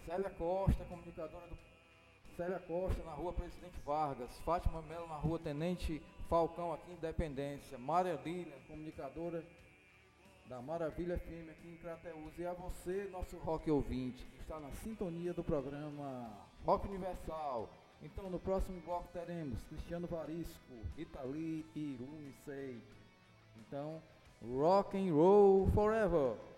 Célia Costa, comunicadora do Célia Costa, na rua Presidente Vargas. Fátima Melo, na rua Tenente Falcão, aqui em Independência. Maria Lília, comunicadora da Maravilha FM aqui em Crateús. E a você, nosso rock ouvinte, que está na sintonia do programa Rock Universal. Então, no próximo bloco teremos Cristiano Varisco, Rita Lee e Lumicei. Então, rock and roll forever!